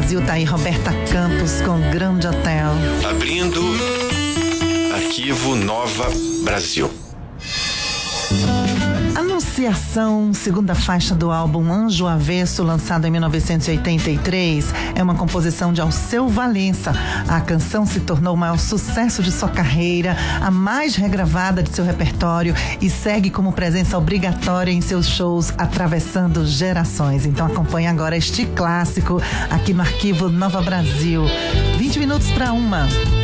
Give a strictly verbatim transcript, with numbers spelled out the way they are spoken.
Brasil, tá aí Roberta Campos com Grande Hotel. Abrindo Arquivo Nova Brasil. Anunciação, segunda faixa do álbum Anjo Avesso, lançado em mil novecentos e oitenta e três, é uma composição de Alceu Valença. A canção se tornou o maior sucesso de sua carreira, a mais regravada de seu repertório e segue como presença obrigatória em seus shows, atravessando gerações. Então acompanhe agora este clássico aqui no Arquivo Nova Brasil. vinte minutos para uma.